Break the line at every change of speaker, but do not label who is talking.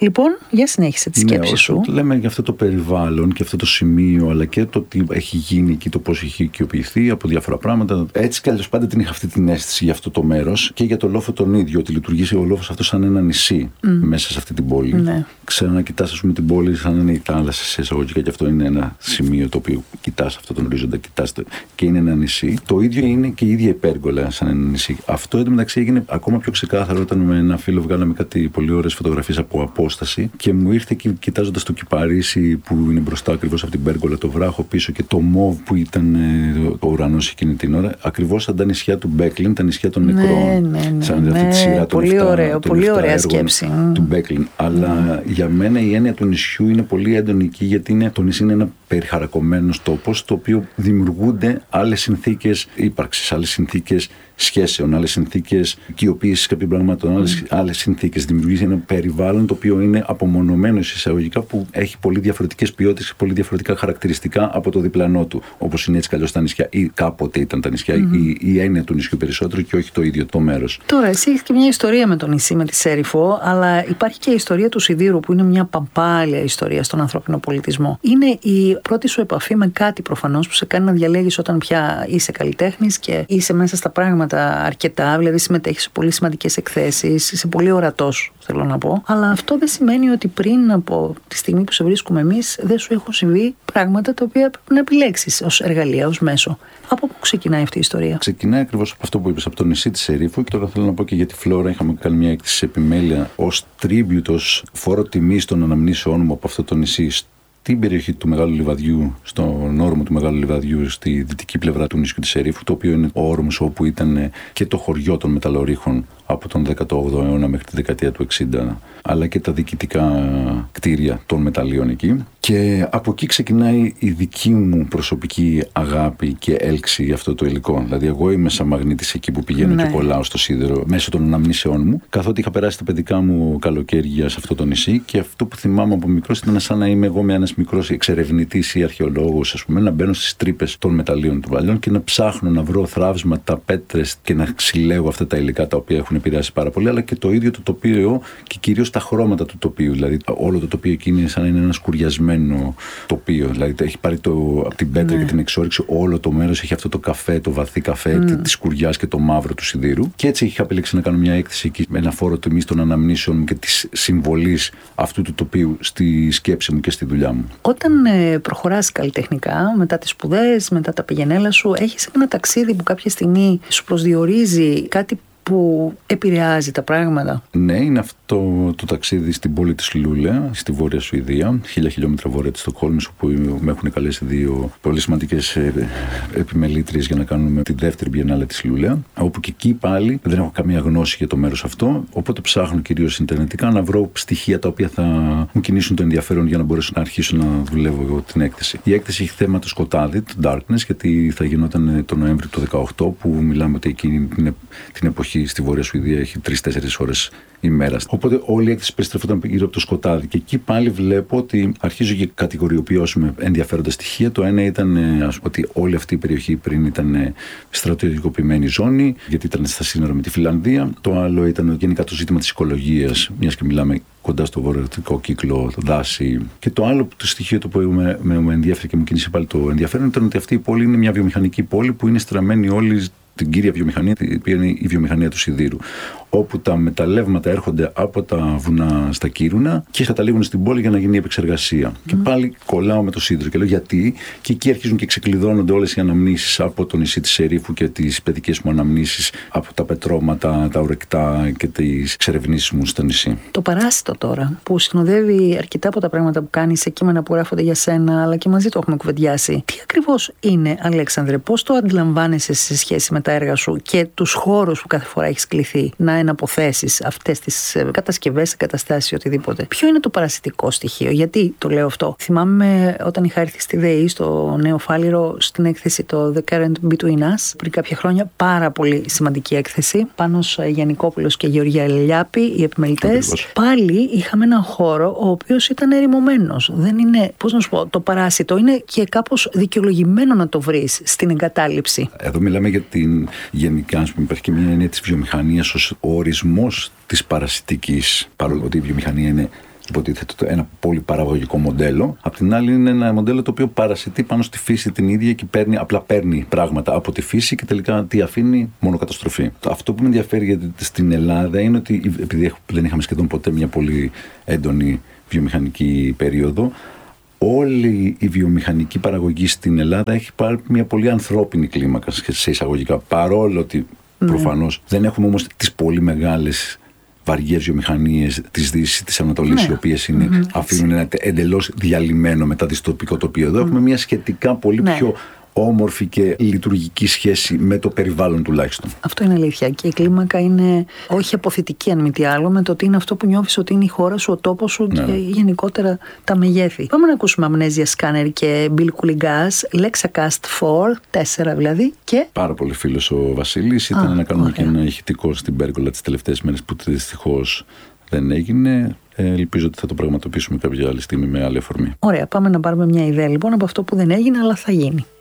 Λοιπόν, για συνέχισε τη σκέψη σου.
Λέμε για αυτό το περιβάλλον και αυτό το σημείο, αλλά και το τι έχει γίνει εκεί, το πώς έχει οικειοποιηθεί από διάφορα πράγματα. Έτσι κι αλλιώς πάντα την είχα αυτή την αίσθηση για αυτό το μέρος και για το λόφο τον ίδιο, ότι λειτουργήσει ο λόφος αυτό σαν ένα νησί μέσα σε αυτή την πόλη.
Ναι.
Ξέρω να κοιτάς, ας πούμε, την πόλη σαν να είναι η θάλασσα σε εισαγωγικά, και αυτό είναι ένα σημείο το οποίο κοιτάς αυτόν τον ορίζοντα, κοιτάς και είναι ένα νησί. Το ίδιο είναι και η ίδια η πέργολα σαν ένα νησί. Αυτό εντωμεταξύ έγινε ακόμα πιο ξεκάθαρο όταν με ένα φίλο βγάλαμε κάτι πολύ ωραίες φωτογραφίες από απόσταση και μου ήρθε εκεί κοιτάζοντας το κυπαρίσι που είναι μπροστά ακριβώς από την πέργολα, το βράχο πίσω και το μοβ που ήταν ο ουρανός εκείνη την ώρα, ακριβώς σαν τα νησιά του Μπέκλιν, τα νησιά των νεκρών. Σαν αυτή τη σειρά των
πολύ
7,
ωραίο, πολύ ωραία σκέψη
του Μπέκλιν. Αλλά για μένα η έννοια του νησιού είναι πολύ έντονη εκεί, γιατί το νησί είναι ένα περιχαρακωμένος τόπος, το οποίο δημιουργούνται άλλες συνθήκες ύπαρξης, άλλες συνθήκες σχέσεων, άλλες συνθήκες οικειοποίησης κάποιων πραγμάτων, άλλες συνθήκες. Δημιουργεί ένα περιβάλλον το οποίο είναι απομονωμένο εισαγωγικά, που έχει πολύ διαφορετικές ποιότητες και πολύ διαφορετικά χαρακτηριστικά από το διπλανό του. Όπως είναι έτσι κι αλλιώς τα νησιά, ή κάποτε ήταν τα νησιά, η έννοια του νησιού περισσότερο και όχι το ίδιο το μέρος.
Τώρα, εσύ έχεις και μια ιστορία με το νησί, με τη Σέριφο, αλλά υπάρχει και η ιστορία του Σιδήρου, που είναι μια παμπάλια ιστορία στον ανθρώπινο πολιτισμό. Είναι η πρώτη σου επαφή με κάτι προφανώς που σε κάνει να διαλέγεις όταν πια είσαι καλλιτέχνης και είσαι μέσα στα πράγματα αρκετά, δηλαδή συμμετέχεις σε πολύ σημαντικές εκθέσεις, είσαι πολύ ορατός, θέλω να πω. Αλλά αυτό δεν σημαίνει ότι πριν από τη στιγμή που σε βρίσκουμε εμείς δεν σου έχουν συμβεί πράγματα τα οποία πρέπει να επιλέξεις ως εργαλεία, ως μέσο. Από πού ξεκινάει αυτή η ιστορία?
Ξεκινάει ακριβώς από αυτό που είπες, από το νησί της Σερίφου, και τώρα θέλω να πω και για τη Φλόρα. Είχαμε κάνει μια έκθεση επιμέλεια ως tribute, ως φόρο τιμής των αναμνήσεών μου από αυτό το νησί, στην περιοχή του Μεγάλου Λιβαδιού, στον όρμο του Μεγάλου Λιβαδιού, στη δυτική πλευρά του νησιού της Σερίφου, το οποίο είναι ο όρμος όπου ήταν και το χωριό των μεταλλορύχων από τον 18ο αιώνα μέχρι τη δεκαετία του 60, αλλά και τα διοικητικά κτίρια των μεταλλίων εκεί. Και από εκεί ξεκινάει η δική μου προσωπική αγάπη και έλξη για αυτό το υλικό. Δηλαδή, εγώ είμαι σαν μαγνήτης εκεί που πηγαίνω και κολλάω στο σίδερο μέσω των αναμνήσεών μου, καθότι είχα περάσει τα παιδικά μου καλοκαίρια σε αυτό το νησί, και αυτό που θυμάμαι από μικρός ήταν σαν να είμαι εγώ με ένας μικρός εξερευνητής ή αρχαιολόγος, ας πούμε, να μπαίνω στις τρύπες των μεταλλίων του παλιών και να ψάχνω να βρω θραύσματα, πέτρες και να συλλέγω αυτά τα υλικά τα οποία έχουν επηρεάσει πάρα πολύ, αλλά και το ίδιο το τοπίο και κυρίως τα χρώματα του τοπίου. Δηλαδή, όλο το τοπίο εκεί είναι σαν να είναι ένα σκουριασμένο τοπίο. Δηλαδή, έχει πάρει από την πέτρα και την εξόρυξη, όλο το μέρος έχει αυτό το καφέ, το βαθύ καφέ τη σκουριά και το μαύρο του σιδήρου. Και έτσι είχα επιλέξει να κάνω μια έκθεση εκεί με ένα φόρο τιμής των αναμνήσεων μου και τη συμβολή αυτού του τοπίου στη σκέψη μου και στη δουλειά μου.
Όταν προχωράς καλλιτεχνικά, μετά τις σπουδές, μετά τα πηγενέλα σου, έχεις ένα ταξίδι που κάποια στιγμή σου προσδιορίζει κάτι που επηρεάζει τα πράγματα?
Ναι, είναι αυτό το ταξίδι στην πόλη της Λούλεα, στη Βόρεια Σουηδία, 1000 χιλιόμετρα βόρεια της Στοκχόλμης, όπου με έχουν καλέσει δύο πολύ σημαντικές επιμελήτριες για να κάνουμε τη δεύτερη Biennale της Λούλεα, όπου και εκεί πάλι δεν έχω καμία γνώση για το μέρος αυτό, οπότε ψάχνω κυρίως ιντερνετικά να βρω στοιχεία τα οποία θα μου κινήσουν το ενδιαφέρον για να μπορέσω να αρχίσω να δουλεύω εγώ την έκθεση. Η έκθεση έχει θέμα το σκοτάδι, το darkness, γιατί θα γινόταν το Νοέμβριο του 2018, που μιλάμε ότι εκείνη την εποχή στη Βόρεια Σουηδία έχει 3-4 ώρες ημέρα. Οπότε όλη η έκθεση περιστρεφόταν γύρω από το σκοτάδι. Και εκεί πάλι βλέπω ότι αρχίζω και κατηγοριοποιώ με ενδιαφέροντα στοιχεία. Το ένα ήταν ότι όλη αυτή η περιοχή πριν ήταν στρατιωτικοποιημένη ζώνη, γιατί ήταν στα σύνορα με τη Φιλανδία. Το άλλο ήταν γενικά το ζήτημα της οικολογίας, μιας και μιλάμε κοντά στο βορειοδυτικό κύκλο, το δάση. Και το άλλο το στοιχείο το οποίο με ενδιαφέρει και μου κίνησε πάλι το ενδιαφέρον ήταν ότι αυτή η πόλη είναι μια βιομηχανική πόλη που είναι στραμμένη όλη την κύρια βιομηχανία, η οποία είναι η βιομηχανία του σιδήρου. Όπου τα μεταλλεύματα έρχονται από τα βουνά στα Κύρουνα και καταλήγουν στην πόλη για να γίνει η επεξεργασία. Και πάλι κολλάω με το σίδηρο και λέω γιατί, και εκεί αρχίζουν και ξεκλειδώνονται όλες οι αναμνήσεις από το νησί της Σερίφου και τις παιδικές μου αναμνήσεις από τα πετρώματα, τα ορεκτά και τις εξερευνήσεις μου στο νησί.
Το παράσιτο τώρα, που συνοδεύει αρκετά από τα πράγματα που κάνεις σε κείμενα που γράφονται για σένα, αλλά και μαζί το έχουμε κουβεντιάσει. Τι ακριβώς είναι, Αλέξανδρε, πώς το αντιλαμβάνεσαι σε σχέση με τα έργα σου και τους χώρους που κάθε φορά έχεις κληθεί να εναποθέσεις αυτές τις κατασκευές, εγκαταστάσεις ή οτιδήποτε? Ποιο είναι το παρασιτικό στοιχείο? Γιατί το λέω αυτό? Θυμάμαι όταν είχα έρθει στη ΔΕΗ, στο Νέο Φάληρο, στην έκθεση το The Current Between Us, πριν κάποια χρόνια, πάρα πολύ σημαντική έκθεση. Πάνος Γιαννικόπουλος και Γεωργία Ελιάπη, οι επιμελητές. Πάλι είχαμε έναν χώρο ο οποίος ήταν ερημωμένος. Δεν είναι, πώς να σου πω, το παράσιτο είναι και κάπως δικαιολογημένο να το βρεις στην εγκατάλειψη.
Εδώ μιλάμε για την γενικά, ας πούμε, υπάρχει και μια έννοια της βιομηχανίας ως ορισμός της παρασιτικής, παρόλο ότι η βιομηχανία είναι υποτίθεται ένα πολύ παραγωγικό μοντέλο. Απ' την άλλη, είναι ένα μοντέλο το οποίο παρασιτεί πάνω στη φύση την ίδια και απλά παίρνει πράγματα από τη φύση και τελικά τι αφήνει? Μόνο καταστροφή. Αυτό που με ενδιαφέρει στην Ελλάδα είναι ότι, επειδή δεν είχαμε σχεδόν ποτέ μια πολύ έντονη βιομηχανική περίοδο, όλη η βιομηχανική παραγωγή στην Ελλάδα έχει πάρει μια πολύ ανθρώπινη κλίμακα σε εισαγωγικά. Παρόλο ότι προφανώς δεν έχουμε όμως τις πολύ μεγάλες βαριές βιομηχανίες της Δύσης, της Ανατολής, οι οποίες αφήνουν ένα εντελώς διαλυμένο μεταδυστοπικό τοπίο. Εδώ έχουμε μια σχετικά πολύ πιο όμορφη και λειτουργική σχέση με το περιβάλλον τουλάχιστον.
Αυτό είναι αλήθεια. Και η κλίμακα είναι όχι αποθητική, αν μη τι άλλο, με το ότι είναι αυτό που νιώθεις ότι είναι η χώρα σου, ο τόπος σου και γενικότερα τα μεγέθη. Πάμε να ακούσουμε Amnesia Scanner και Bill Cooligas, Lexacast 4 δηλαδή. Και
πάρα πολύ φίλος ο Βασίλης. Ήταν να κάνουμε και ένα ηχητικό στην Πέρκολα τις τελευταίες μέρες που δυστυχώς δεν έγινε. Ελπίζω ότι θα το πραγματοποιήσουμε κάποια άλλη στιγμή με άλλη αφορμή.
Ωραία, πάμε να πάρουμε μια ιδέα λοιπόν από αυτό που δεν έγινε, αλλά θα γίνει.